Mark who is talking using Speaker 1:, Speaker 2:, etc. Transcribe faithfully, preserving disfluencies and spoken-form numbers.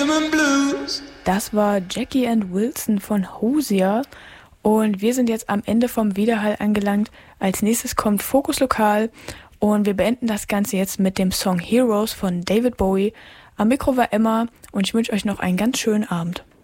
Speaker 1: Rhythm and Blues.
Speaker 2: Das war Jackie and Wilson von Hosier. Und wir sind jetzt am Ende vom Widerhall angelangt. Als nächstes kommt Fokus Lokal. Und wir beenden das Ganze jetzt mit dem Song Heroes von David Bowie. Am Mikro war Emma und ich wünsche euch noch einen ganz schönen Abend.